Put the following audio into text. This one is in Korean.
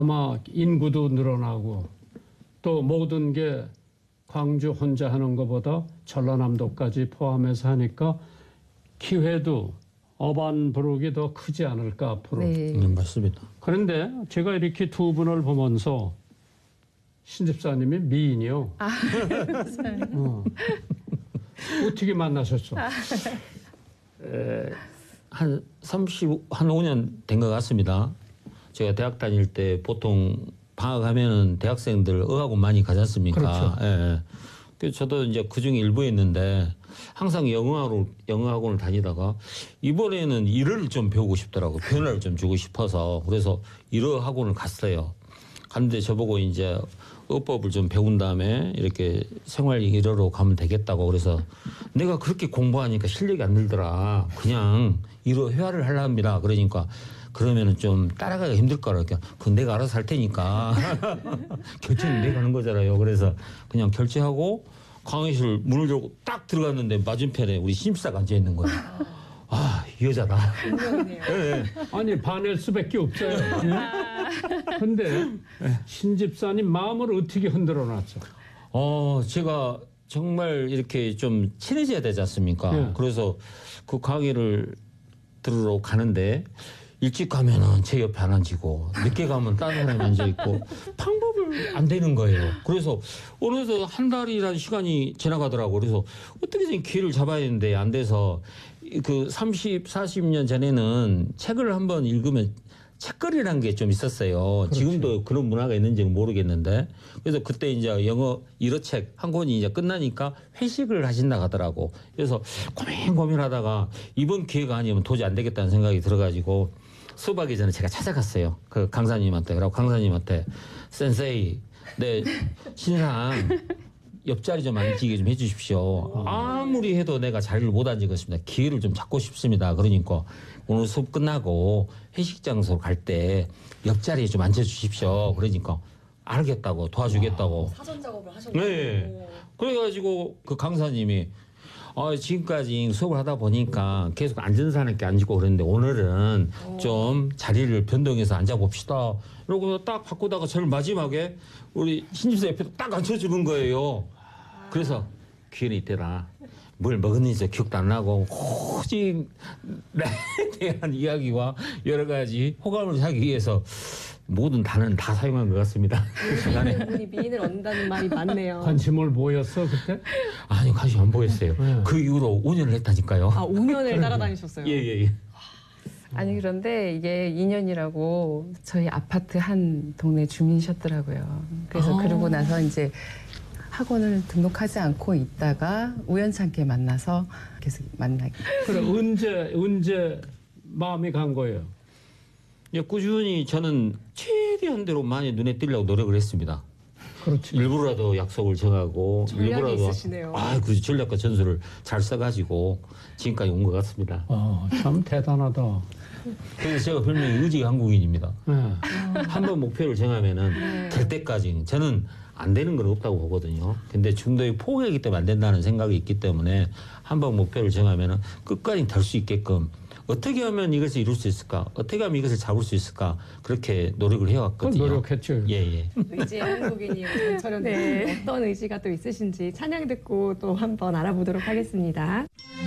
아마 인구도 늘어나고 또 모든 게 광주 혼자 하는 것보다 전라남도까지 포함해서 하니까 기회도 어반 부룩이 더 크지 않을까 앞으로. 네. 맞습니다. 그런데 제가 이렇게 두 분을 보면서 신집사님이 미인이요. 어떻게 만나셨어? 한 5년 된 것 같습니다. 제가 대학 다닐 때 보통 방학하면은 대학생들 어학원 많이 가지 않습니까? 그렇죠. 예. 그래서 저도 이제 그 중에 일부였는데 항상 영어학원을 다니다가 이번에는 일을 좀 배우고 싶더라고요. 변화를 좀 주고 싶어서. 그래서 일어 학원을 갔어요. 갔는데 저보고 이제 어법을 좀 배운 다음에 이렇게 생활 일어로 가면 되겠다고 그래서 내가 그렇게 공부하니까 실력이 안 늘더라. 그냥 일어 회화를 하려 합니다. 그러니까 그러면은 좀 따라가기가 힘들 거라. 그건 내가 알아서 할 테니까. 결제는 내가 하는 거잖아요. 그래서 그냥 결제하고 강의실 문을 열고 딱 들어갔는데 맞은편에 우리 신입사가 앉아 있는 거예요. 아, 이 여자다. 분명이네요. 아니 반할 수밖에 없어요. 근데 신집사님 마음을 어떻게 흔들어 놨어? 제가 정말 이렇게 좀 친해져야 되지 않습니까? 네. 그래서 그 강의를 들으러 가는데 일찍 가면은 제 옆에 안 앉히고 늦게 가면 다른 사람이 앉아 있고 방법을 안 되는 거예요. 그래서 어느새 한 달이라는 시간이 지나가더라고. 그래서 어떻게든 기회를 잡아야 되는데 안 돼서 그 30, 40년 전에는 책을 한번 읽으면 책거리라는 게 좀 있었어요. 그렇죠. 지금도 그런 문화가 있는지는 모르겠는데. 그래서 그때 이제 영어 일어책 한 권이 이제 끝나니까 회식을 하신다 하더라고. 그래서 고민하다가 이번 기회가 아니면 도저히 안 되겠다는 생각이 들어가지고 수업하기 전에 제가 찾아갔어요. 그 강사님한테. 그러고 강사님한테 센세이, 내 신랑 옆자리 좀 앉히게 좀 해주십시오. 아무리 해도 내가 자리를 못 앉히겠습니다. 기회를 좀 잡고 싶습니다. 그러니까 오늘 수업 끝나고 회식 장소로 갈 때 옆자리에 좀 앉혀주십시오. 그러니까 알겠다고 도와주겠다고. 사전 작업을 하셨네요. 네. 그래가지고 그 강사님이 지금까지 수업을 하다 보니까 계속 앉은 사람께 앉고 그랬는데 오늘은 좀 자리를 변동해서 앉아봅시다. 이러고 딱 바꾸다가 저를 마지막에 우리 신집사 옆에 딱 앉혀주는 거예요. 그래서 기회는 있더라. 뭘 먹었는지 기억도 안 나고 오직 나에 대한 이야기와 여러 가지 호감을 사기 위해서 모든 단어는 다 사용한 것 같습니다. 그 시간에. 우리 미인을 얻는다는 말이 많네요. 관심을 보였어 그때? 아니 관심 안 보였어요. 그 이후로 5년을 했다니까요. 5년을 따라다니셨어요. 예. 아니 그런데 이게 인연이라고 저희 아파트 한 동네 주민이셨더라고요. 그래서 그러고 나서 이제 학원을 등록하지 않고 있다가 우연찮게 만나서 계속 만나게. 그래 언제 마음이 간 거예요? 꾸준히 저는 최대한대로 많이 눈에 띄려고 노력을 했습니다. 그렇지. 일부러라도 약속을 정하고 전략이 일부러라도 있으시네요. 그 전략과 전술을 잘 써가지고 지금까지 온 것 같습니다. 참 대단하다. 그래서 제가 별명이 의지 한국인입니다. 네. 한번 목표를 정하면은 될 때까지 저는 안 되는 건 없다고 보거든요. 근데 중도에 포기하기 때문에 안 된다는 생각이 있기 때문에 한번 목표를 정하면은 끝까지 될 수 있게끔 어떻게 하면 이것을 이룰 수 있을까? 어떻게 하면 이것을 잡을 수 있을까? 그렇게 노력을 해왔거든요. 노력했죠. 예. 의지의 한국인이 정철현 님 어떤 의지가 또 있으신지 찬양 듣고 또 한번 알아보도록 하겠습니다.